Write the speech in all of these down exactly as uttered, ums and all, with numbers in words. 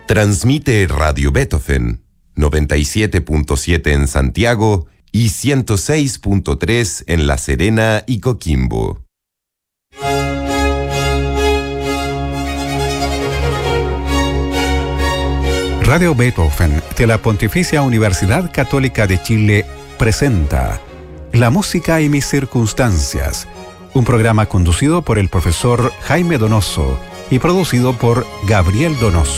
Transmite Radio Beethoven, noventa y siete punto siete en Santiago y ciento seis punto tres en La Serena y Coquimbo. Radio Beethoven de la Pontificia Universidad Católica de Chile presenta La música y mis circunstancias, un programa conducido por el profesor Jaime Donoso y producido por Gabriel Donoso.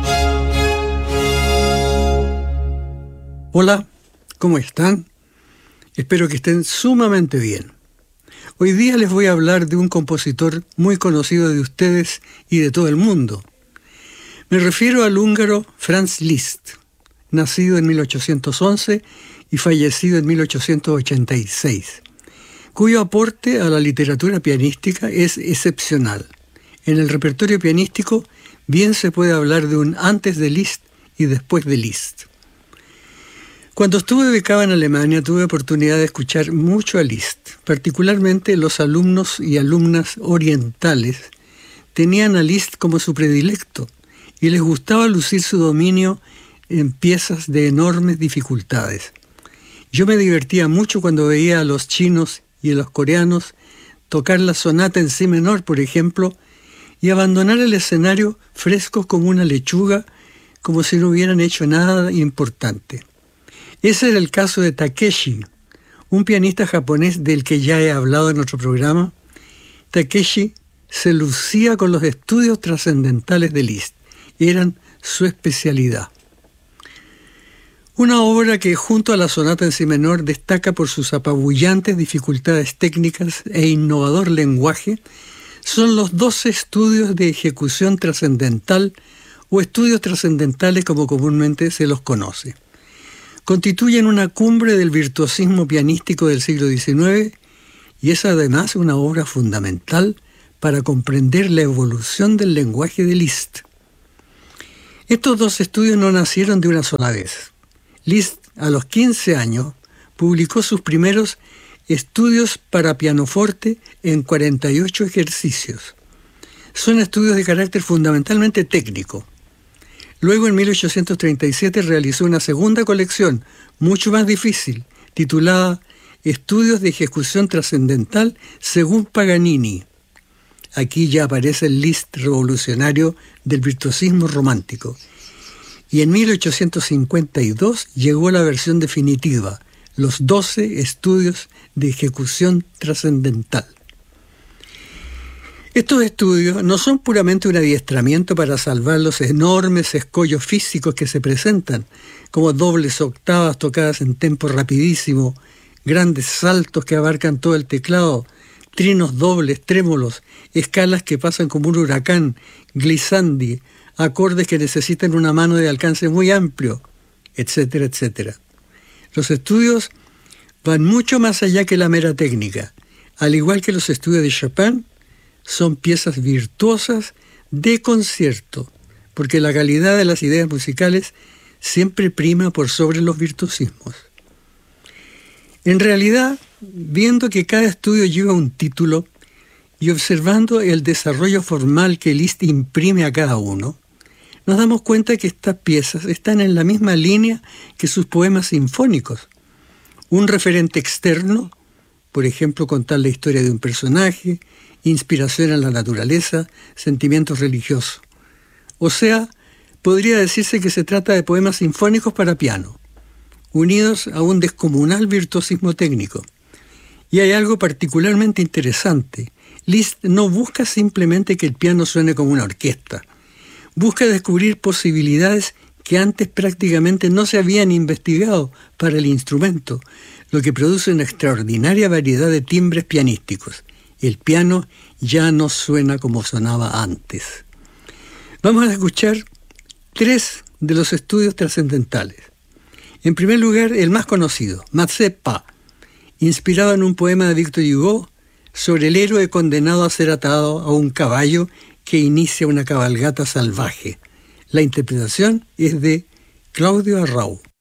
Hola, ¿cómo están? Espero que estén sumamente bien. Hoy día les voy a hablar de un compositor muy conocido de ustedes y de todo el mundo. Me refiero al húngaro Franz Liszt, nacido en mil ochocientos once y fallecido en mil ochocientos ochenta y seis, cuyo aporte a la literatura pianística es excepcional. En el repertorio pianístico bien se puede hablar de un antes de Liszt y después de Liszt. Cuando estuve becado en Alemania tuve oportunidad de escuchar mucho a Liszt, particularmente los alumnos y alumnas orientales tenían a Liszt como su predilecto y les gustaba lucir su dominio en piezas de enormes dificultades. Yo me divertía mucho cuando veía a los chinos y a los coreanos tocar la sonata en si menor, por ejemplo, y abandonar el escenario frescos como una lechuga, como si no hubieran hecho nada importante. Ese era el caso de Takeshi, un pianista japonés del que ya he hablado en otro programa. Takeshi se lucía con los estudios trascendentales de Liszt. Eran su especialidad. Una obra que junto a la sonata en si menor destaca por sus apabullantes dificultades técnicas e innovador lenguaje son los doce estudios de ejecución trascendental o estudios trascendentales como comúnmente se los conoce. Constituyen una cumbre del virtuosismo pianístico del siglo diecinueve y es además una obra fundamental para comprender la evolución del lenguaje de Liszt. Estos dos estudios no nacieron de una sola vez. Liszt, a los quince años, publicó sus primeros estudios para pianoforte en cuarenta y ocho ejercicios. Son estudios de carácter fundamentalmente técnico. Luego, en mil ochocientos treinta y siete, realizó una segunda colección, mucho más difícil, titulada Estudios de ejecución trascendental según Paganini. Aquí ya aparece el Liszt revolucionario del virtuosismo romántico. Y en mil ochocientos cincuenta y dos llegó la versión definitiva, los doce estudios de ejecución trascendental. Estos estudios no son puramente un adiestramiento para salvar los enormes escollos físicos que se presentan, como dobles octavas tocadas en tempo rapidísimo, grandes saltos que abarcan todo el teclado, trinos dobles, trémolos, escalas que pasan como un huracán, glissandi, acordes que necesitan una mano de alcance muy amplio, etcétera, etcétera. Los estudios van mucho más allá que la mera técnica. Al igual que los estudios de Chopin, son piezas virtuosas de concierto, porque la calidad de las ideas musicales siempre prima por sobre los virtuosismos. En realidad, viendo que cada estudio lleva un título y observando el desarrollo formal que Liszt imprime a cada uno, nos damos cuenta que estas piezas están en la misma línea que sus poemas sinfónicos. Un referente externo, por ejemplo, contar la historia de un personaje, inspiración en la naturaleza, sentimientos religiosos. O sea, podría decirse que se trata de poemas sinfónicos para piano, unidos a un descomunal virtuosismo técnico. Y hay algo particularmente interesante. Liszt no busca simplemente que el piano suene como una orquesta. Busca descubrir posibilidades que antes prácticamente no se habían investigado para el instrumento, lo que produce una extraordinaria variedad de timbres pianísticos. El piano ya no suena como sonaba antes. Vamos a escuchar tres de los estudios trascendentales. En primer lugar, el más conocido, Mazeppa, inspirado en un poema de Victor Hugo sobre el héroe condenado a ser atado a un caballo que inicia una cabalgata salvaje. La interpretación es de Claudio Arrau.